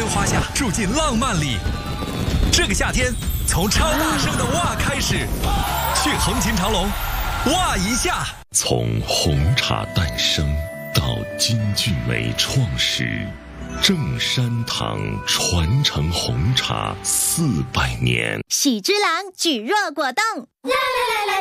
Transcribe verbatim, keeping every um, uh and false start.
烟花下住进浪漫里。这个夏天，从超大声的哇开始，去横琴长隆哇一下。 从红茶诞生到金骏眉创始，正山堂传承红茶四百年。 喜之郎举若果冻。啦啦啦啦